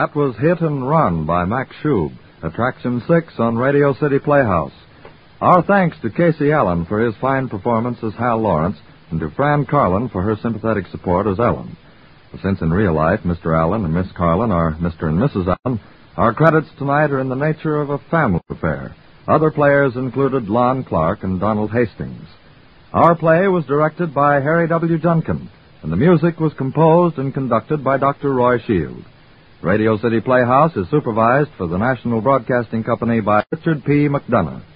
That was Hit and Run by Max Schub, Attraction 6 on Radio City Playhouse. Our thanks to Casey Allen for his fine performance as Hal Lawrence and to Fran Carlin for her sympathetic support as Ellen. Since in real life Mr. Allen and Miss Carlin are Mr. and Mrs. Allen, our credits tonight are in the nature of a family affair. Other players included Lon Clark and Donald Hastings. Our play was directed by Harry W. Duncan, and the music was composed and conducted by Dr. Roy Shield. Radio City Playhouse is supervised for the National Broadcasting Company by Richard P. McDonough.